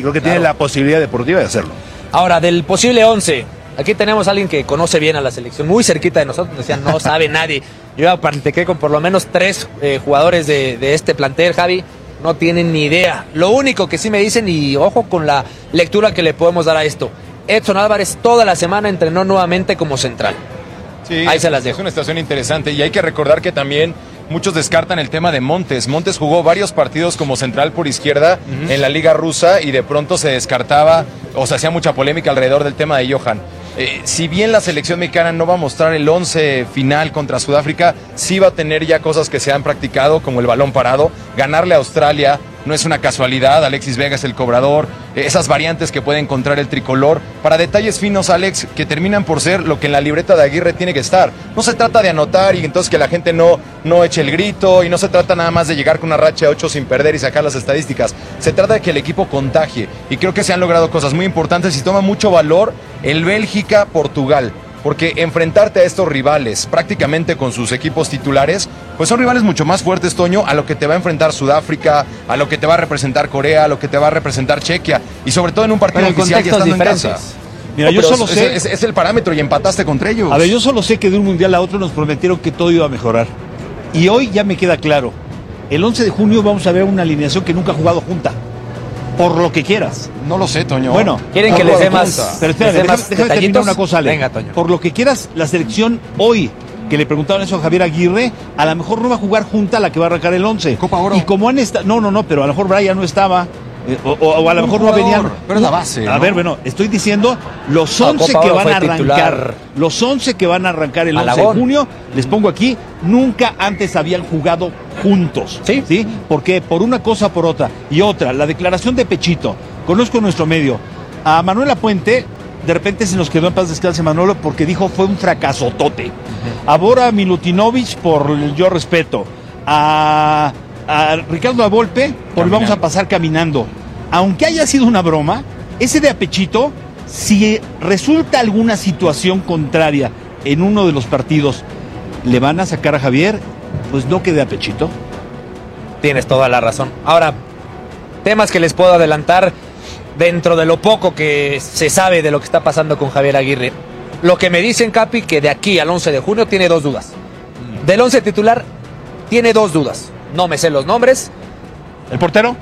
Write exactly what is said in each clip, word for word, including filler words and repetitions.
creo que claro. tiene la posibilidad deportiva de hacerlo. Ahora, del posible once, aquí tenemos a alguien que conoce bien a la selección, muy cerquita de nosotros, decían, no sabe nadie. Yo ya platiqué con por lo menos tres eh, jugadores de, de este plantel, Javi, no tienen ni idea. Lo único que sí me dicen, y ojo con la lectura que le podemos dar a esto, Edson Álvarez toda la semana entrenó nuevamente como central. Sí, ahí es, se las dejo. Es una situación interesante y hay que recordar que también muchos descartan el tema de Montes. Montes jugó varios partidos como central por izquierda uh-huh. en la liga rusa y de pronto se descartaba o se hacía mucha polémica alrededor del tema de Johan. Eh, si bien la selección mexicana no va a mostrar el once final contra Sudáfrica, sí va a tener ya cosas que se han practicado, como el balón parado. Ganarle a Australia no es una casualidad, Alexis Vega es el cobrador, eh, esas variantes que puede encontrar el tricolor, para detalles finos, Alex, que terminan por ser lo que en la libreta de Aguirre tiene que estar. No se trata de anotar y entonces que la gente no, no eche el grito, y no se trata nada más de llegar con una racha de ocho sin perder y sacar las estadísticas. Se trata de que el equipo contagie, y creo que se han logrado cosas muy importantes y toma mucho valor el Bélgica-Portugal. Porque enfrentarte a estos rivales prácticamente con sus equipos titulares, pues son rivales mucho más fuertes, Toño, a lo que te va a enfrentar Sudáfrica, a lo que te va a representar Corea, a lo que te va a representar Chequia, y sobre todo en un partido oficial ya estando en casa. Mira, no, yo solo es, sé... Es, es el parámetro y empataste contra ellos. A ver, yo solo sé que de un mundial a otro nos prometieron que todo iba a mejorar. Y hoy ya me queda claro. El once de junio vamos a ver una alineación que nunca ha jugado junta. Por lo que quieras. No lo sé, Toño. Bueno, quieren que les dé más. Pero espérame, dé déjame, más déjame terminar una cosa, Ale. Venga, Toño. Por lo que quieras, la selección hoy, que le preguntaban eso a Javier Aguirre, a lo mejor no va a jugar junta la que va a arrancar el once. Copa Oro. Y como han estado. No, no, no, pero a lo mejor Brian no estaba. Eh, o, o, o a lo mejor no venían. Pero es la base. A ¿no? ver, bueno, estoy diciendo los once que van a arrancar. Los once que van a arrancar el once de junio, les pongo aquí, nunca antes habían jugado juntos. Sí. ¿Sí? Porque por una cosa por otra. Y otra, la declaración de Pechito. Conozco nuestro medio. A Manuel Apuente, de repente se nos quedó en paz descanse Manolo porque dijo fue un fracasotote. Uh-huh. A Bora Milutinovic, por el yo respeto. A, a Ricardo Avolpe, por vamos a pasar caminando. Aunque haya sido una broma, ese de Apechito, si resulta alguna situación contraria en uno de los partidos, ¿le van a sacar a Javier? Pues no quede Apechito. Tienes toda la razón. Ahora, temas que les puedo adelantar dentro de lo poco que se sabe de lo que está pasando con Javier Aguirre. Lo que me dicen, Capi, que de aquí al once de junio tiene dos dudas. Del once titular tiene dos dudas. No me sé los nombres. ¿El portero?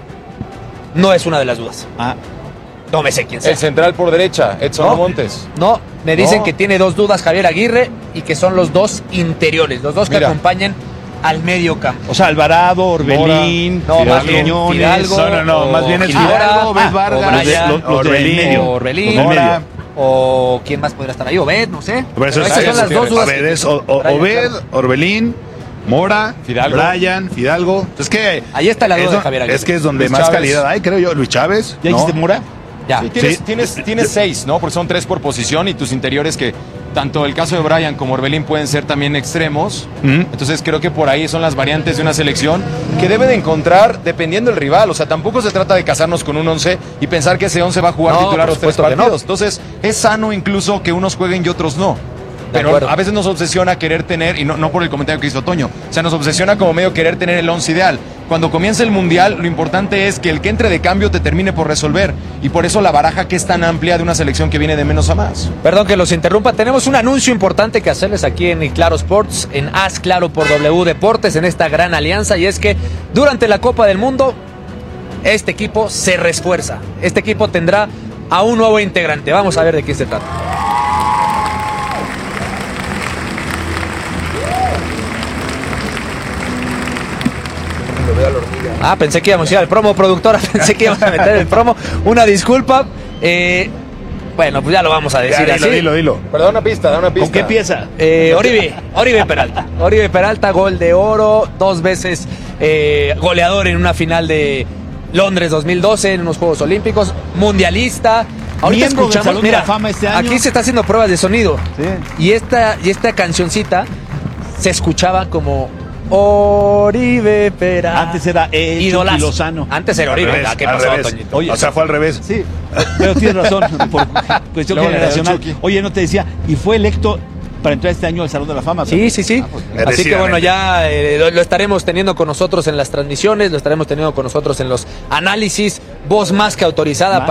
No es una de las dudas. Ah. No me sé quién sea. El central por derecha, Edson no, Montes. No, me dicen no. que tiene dos dudas Javier Aguirre y que son los dos interiores, los dos que Mira. acompañan al medio campo. O sea, Alvarado, Orbelín, no, más bien Fidalgo, no, no, no, más bien es Fidalgo, Obed Vargas, Brian, los, los Orbelín, del medio, Orbelín, los del medio. O quién más podría estar ahí, Obed, no sé. Pero eso esas es, son las dos dudas. Obed, es o, o, Obed, Orbelín, Mora, Fidalgo. Brian, Fidalgo. Es que ahí está la duda es, de Javier Aguirre. Es que es donde Luis más Chávez. calidad hay, creo yo. Luis Chávez. ¿Ya dijiste ¿no? Mora? Ya. Sí, tienes, Sí. tienes, tienes seis, ¿no? Porque son tres por posición y tus interiores que tanto el caso de Brian como Orbelín pueden ser también extremos. Mm. Entonces creo que por ahí son las variantes de una selección que debe de encontrar dependiendo del rival. O sea, tampoco se trata de casarnos con un once y pensar que ese once va a jugar No, titular por los tres supuesto que partidos. no. Entonces es sano incluso que unos jueguen y otros no. De Pero acuerdo. a veces nos obsesiona querer tener, y no, no por el comentario que hizo Toño, o sea, nos obsesiona como medio querer tener el once ideal. Cuando comienza el Mundial, lo importante es que el que entre de cambio te termine por resolver. Y por eso la baraja que es tan amplia de una selección que viene de menos a más. Perdón que los interrumpa, tenemos un anuncio importante que hacerles aquí en Claro Sports, en Haz Claro por W Deportes, en esta gran alianza, y es que durante la Copa del Mundo, este equipo se refuerza. Este equipo tendrá a un nuevo integrante. Vamos a ver de qué se trata. Ah, pensé que íbamos a ir al promo, productora. Pensé que íbamos a meter el promo. Una disculpa. Eh, bueno, pues ya lo vamos a decir Ya, así. dilo, dilo, dilo. Pero da una pista, da una pista. ¿Con qué pieza? Eh, Oribe, Oribe Peralta. Oribe Peralta, gol de oro, dos veces eh, goleador en una final de Londres dos mil doce, en unos Juegos Olímpicos, mundialista. Ahorita Miembro del escuchamos, Salón de mira, la Fama este año. aquí se está haciendo pruebas de sonido. Sí. Y esta, y esta cancioncita se escuchaba como Oribe Peralta. Antes era el Idolazo. Chucky Lozano. Antes era Al Oribe. revés, Ah, ¿qué al pasó, revés. Toñito? Oye, o sea, fue al revés. Sí, pero tienes razón, por cuestión Luego le generacional. dio Chucky. Oye, no te decía, y fue electo para entrar este año al Salón de la Fama. Sí, sí, sí. Ah, pues, Así que bueno, merecidamente. ya eh, lo, lo estaremos teniendo con nosotros en las transmisiones, lo estaremos teniendo con nosotros en los análisis, voz más que autorizada.